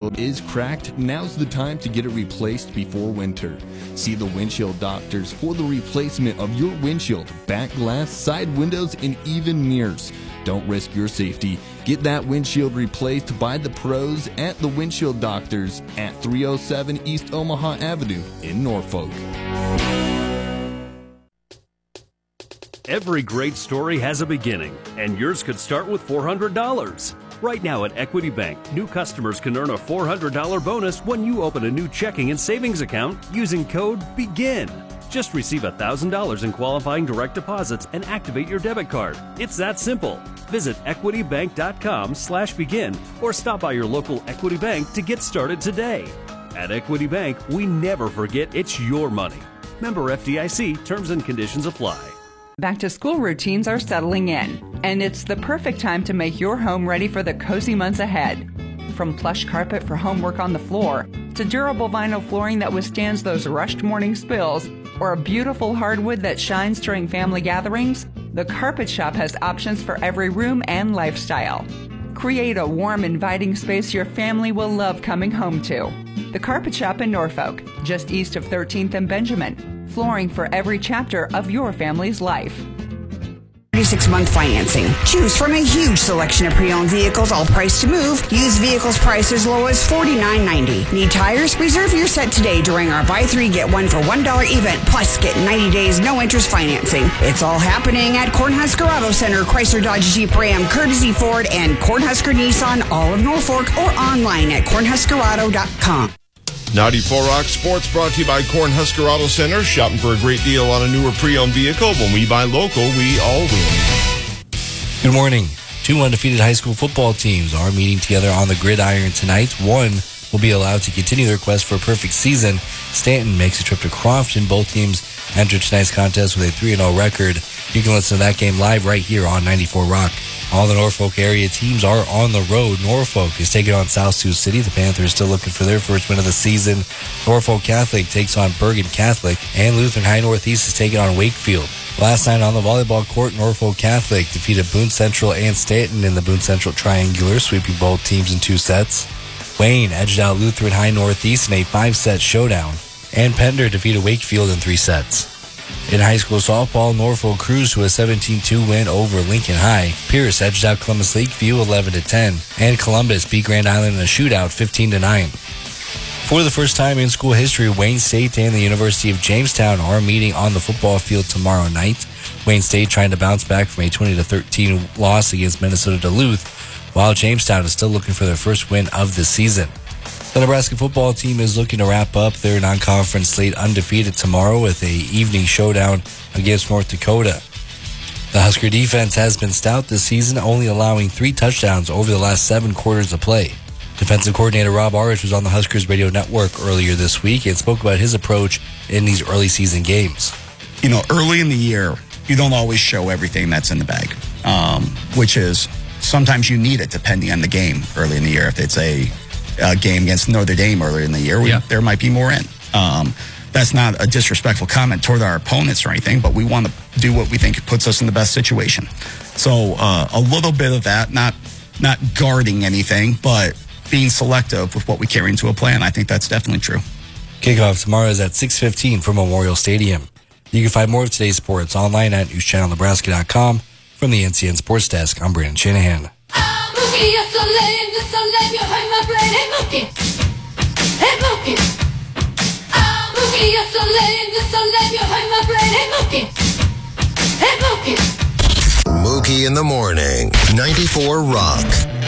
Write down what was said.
windshield is cracked, now's the time to get it replaced before winter. See the windshield doctors for the replacement of your windshield, back glass, side windows, and even mirrors. Don't risk your safety. Get that windshield replaced by the pros at the Windshield Doctors at 307 East Omaha Avenue in Norfolk. Every great story has a beginning, and yours could start with $400. Right now at Equity Bank, new customers can earn a $400 bonus when you open a new checking and savings account using code BEGIN. Just receive $1,000 in qualifying direct deposits and activate your debit card. It's that simple. Visit equitybank.com/begin or stop by your local Equity Bank to get started today. At Equity Bank, we never forget it's your money. Member FDIC, terms and conditions apply. Back-to-school routines are settling in, and it's the perfect time to make your home ready for the cozy months ahead. From plush carpet for homework on the floor, to durable vinyl flooring that withstands those rushed morning spills, or a beautiful hardwood that shines during family gatherings, the Carpet Shop has options for every room and lifestyle. Create a warm, inviting space your family will love coming home to. The Carpet Shop in Norfolk, just east of 13th and Benjamin. Flooring for every chapter of your family's life. 36-month financing. Choose from a huge selection of pre-owned vehicles, all priced to move. Used vehicles priced as low as $49.90. Need tires? Reserve your set today during our buy 3 get 1 for $1 event. Plus, get 90 days no interest financing. It's all happening at Cornhusker Auto Center, Chrysler Dodge Jeep Ram, Courtesy Ford, and Cornhusker Nissan, all of Norfolk, or online at cornhuskerauto.com. 94 Rock Sports brought to you by Cornhusker Auto Center. Shopping for a great deal on a newer pre-owned vehicle. When we buy local, we all win. Good morning. 2 undefeated high school football teams are meeting together on the gridiron tonight. One will be allowed to continue their quest for a perfect season. Stanton makes a trip to Crofton. Both teams enter tonight's contest with a 3-0 record. You can listen to that game live right here on 94 Rock. All the Norfolk area teams are on the road. Norfolk is taking on South Sioux City. The Panthers still looking for their first win of the season. Norfolk Catholic takes on Bergen Catholic. And Lutheran High Northeast is taking on Wakefield. Last night on the volleyball court, Norfolk Catholic defeated Boone Central and Stanton in the Boone Central Triangular, sweeping both teams in 2 sets. Wayne edged out Lutheran High Northeast in a 5-set showdown. And Pender defeated Wakefield in 3 sets. In high school softball, Norfolk cruised to a 17-2 win over Lincoln High. Pierce edged out Columbus Lakeview 11-10, and Columbus beat Grand Island in a shootout 15-9. For the first time in school history, Wayne State and the University of Jamestown are meeting on the football field tomorrow night. Wayne State trying to bounce back from a 20-13 loss against Minnesota Duluth, while Jamestown is still looking for their first win of the season. The Nebraska football team is looking to wrap up their non-conference slate undefeated tomorrow with a evening showdown against North Dakota. The Husker defense has been stout this season, only allowing 3 touchdowns over the last 7 quarters of play. Defensive coordinator Rob Arish was on the Huskers radio network earlier this week and spoke about his approach in these early season games. You know, early in the year, you don't always show everything that's in the bag, which is sometimes you need it depending on the game early in the year. If it's a game against Notre Dame earlier in the year, there might be more in. That's not a disrespectful comment toward our opponents or anything, but we want to do what we think puts us in the best situation. So a little bit of that, not guarding anything, but being selective with what we carry into a plan. I think that's definitely true. Kickoff tomorrow is at 6:15 from Memorial Stadium. You can find more of today's sports online at newschannelnebraska.com. From the NCN Sports Desk, I'm Brandon Shanahan. Mookie in the morning, 94 Rock.